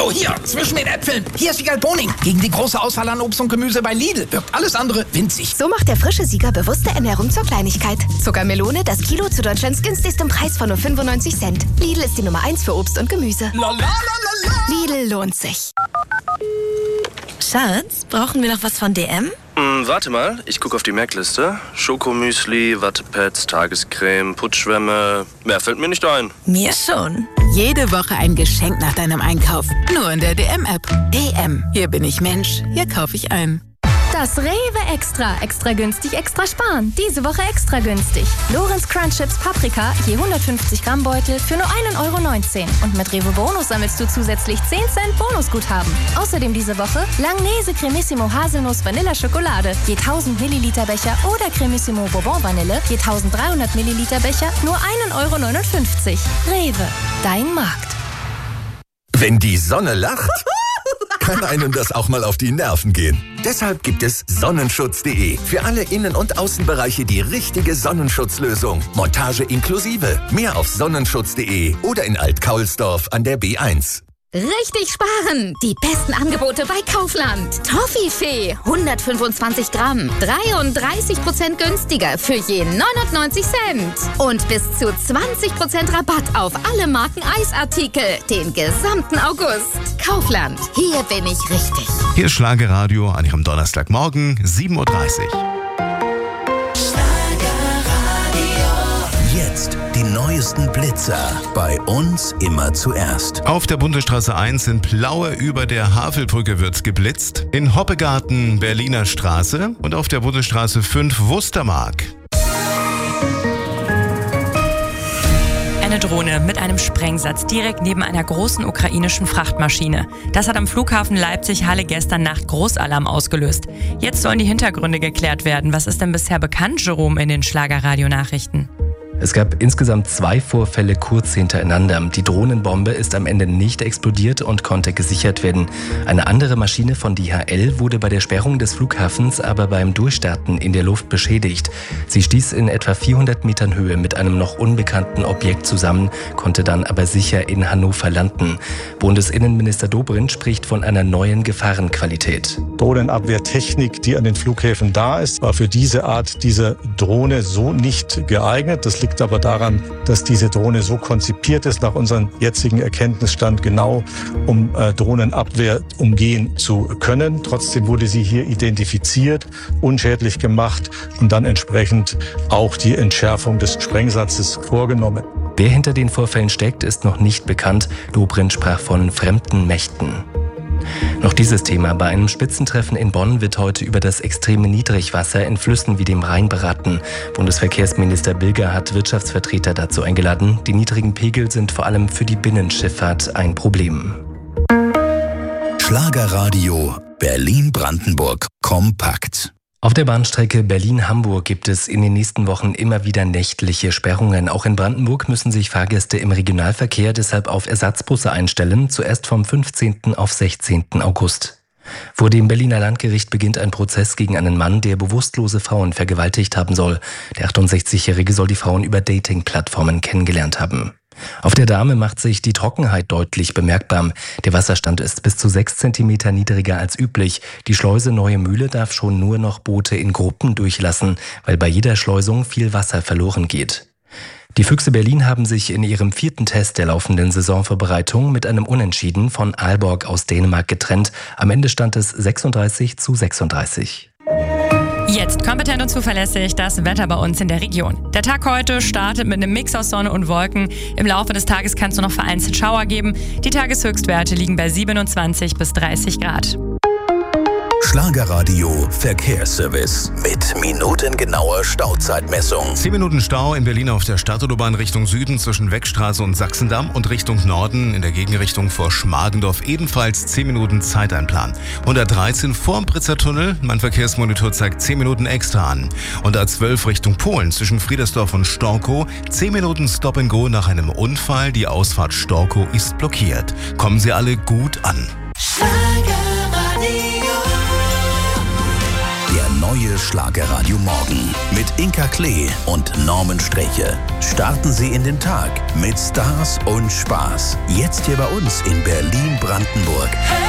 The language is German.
Hallo, hier, zwischen den Äpfeln. Hier ist Siegal Boning. Gegen die große Auswahl an Obst und Gemüse bei Lidl wirkt alles andere winzig. So macht der frische Sieger bewusste Ernährung zur Kleinigkeit. Zuckermelone, das Kilo zu Deutschlands günstigsten Preis von nur 95 Cent. Lidl ist die Nummer 1 für Obst und Gemüse. Lidl lohnt sich. Schatz, brauchen wir noch was von DM? Warte mal, ich gucke auf die Merkliste. Schokomüsli, Wattepads, Tagescreme, Putzschwämme. Mehr fällt mir nicht ein. Mir schon. Jede Woche ein Geschenk nach deinem Einkauf. Nur in der DM-App. DM. Hier bin ich Mensch. Hier kaufe ich ein. Das Rewe Extra. Extra günstig, extra sparen. Diese Woche extra günstig. Lorenz Crunch Chips Paprika, je 150 Gramm Beutel für nur 1,19 €. Und mit Rewe Bonus sammelst du zusätzlich 10 Cent Bonusguthaben. Außerdem diese Woche Langnese Cremissimo Haselnuss Vanilla Schokolade, je 1000 Milliliter Becher oder Cremissimo Bourbon Vanille, je 1300 Milliliter Becher, nur 1,59 €. Rewe, dein Markt. Wenn die Sonne lacht, kann einem das auch mal auf die Nerven gehen. Deshalb gibt es Sonnenschutz.de. Für alle Innen- und Außenbereiche die richtige Sonnenschutzlösung. Montage inklusive. Mehr auf Sonnenschutz.de oder in Alt-Kaulsdorf an der B1. Richtig sparen! Die besten Angebote bei Kaufland. Toffifee, 125 Gramm, 33% günstiger für je 99 Cent. Und bis zu 20% Rabatt auf alle Marken Eisartikel, den gesamten August. Kaufland, hier bin ich richtig. Hier ist Schlagerradio an Ihrem Donnerstagmorgen, 7:30 Uhr. Jetzt die neuesten Blitzer. Bei uns immer zuerst. Auf der Bundesstraße 1 in Plaue über der Havelbrücke wird geblitzt. In Hoppegarten Berliner Straße und auf der Bundesstraße 5 Wustermark. Eine Drohne mit einem Sprengsatz direkt neben einer großen ukrainischen Frachtmaschine. Das hat am Flughafen Leipzig-Halle gestern Nacht Großalarm ausgelöst. Jetzt sollen die Hintergründe geklärt werden. Was ist denn bisher bekannt, Jerome, in den Schlagerradio-Nachrichten? Es gab insgesamt 2 Vorfälle kurz hintereinander. Die Drohnenbombe ist am Ende nicht explodiert und konnte gesichert werden. Eine andere Maschine von DHL wurde bei der Sperrung des Flughafens aber beim Durchstarten in der Luft beschädigt. Sie stieß in etwa 400 Metern Höhe mit einem noch unbekannten Objekt zusammen, konnte dann aber sicher in Hannover landen. Bundesinnenminister Dobrindt spricht von einer neuen Gefahrenqualität. Drohnenabwehrtechnik, die an den Flughäfen da ist, war für diese Art dieser Drohne so nicht geeignet. Das liegt aber daran, dass diese Drohne so konzipiert ist, nach unserem jetzigen Erkenntnisstand genau, um Drohnenabwehr umgehen zu können. Trotzdem wurde sie hier identifiziert, unschädlich gemacht und dann entsprechend auch die Entschärfung des Sprengsatzes vorgenommen. Wer hinter den Vorfällen steckt, ist noch nicht bekannt. Dobrindt sprach von fremden Mächten. Noch dieses Thema. Bei einem Spitzentreffen in Bonn wird heute über das extreme Niedrigwasser in Flüssen wie dem Rhein beraten. Bundesverkehrsminister Bilger hat Wirtschaftsvertreter dazu eingeladen. Die niedrigen Pegel sind vor allem für die Binnenschifffahrt ein Problem. Schlagerradio Berlin-Brandenburg kompakt. Auf der Bahnstrecke Berlin-Hamburg gibt es in den nächsten Wochen immer wieder nächtliche Sperrungen. Auch in Brandenburg müssen sich Fahrgäste im Regionalverkehr deshalb auf Ersatzbusse einstellen, zuerst vom 15. auf 16. August. Vor dem Berliner Landgericht beginnt ein Prozess gegen einen Mann, der bewusstlose Frauen vergewaltigt haben soll. Der 68-Jährige soll die Frauen über Dating-Plattformen kennengelernt haben. Auf der Dame macht sich die Trockenheit deutlich bemerkbar. Der Wasserstand ist bis zu 6 Zentimeter niedriger als üblich. Die Schleuse Neue Mühle darf schon nur noch Boote in Gruppen durchlassen, weil bei jeder Schleusung viel Wasser verloren geht. Die Füchse Berlin haben sich in ihrem 4. Test der laufenden Saisonvorbereitung mit einem Unentschieden von Aalborg aus Dänemark getrennt. Am Ende stand es 36:36. Jetzt kompetent und zuverlässig das Wetter bei uns in der Region. Der Tag heute startet mit einem Mix aus Sonne und Wolken. Im Laufe des Tages kann es nur noch vereinzelt Schauer geben. Die Tageshöchstwerte liegen bei 27 bis 30 Grad. Schlagerradio Verkehrsservice mit minutengenauer Stauzeitmessung. 10 Minuten Stau in Berlin auf der Stadtautobahn Richtung Süden zwischen Weckstraße und Sachsendamm und Richtung Norden in der Gegenrichtung vor Schmargendorf ebenfalls 10 Minuten Zeiteinplan. 113 vorm Pritzertunnel, mein Verkehrsmonitor zeigt 10 Minuten extra an. Und A12 Richtung Polen zwischen Friedersdorf und Storkow 10 Minuten Stop and Go nach einem Unfall. Die Ausfahrt Storkow ist blockiert. Kommen Sie alle gut an. Der neue Schlagerradio Morgen mit Inka Klee und Norman Streche. Starten Sie in den Tag mit Stars und Spaß. Jetzt hier bei uns in Berlin-Brandenburg.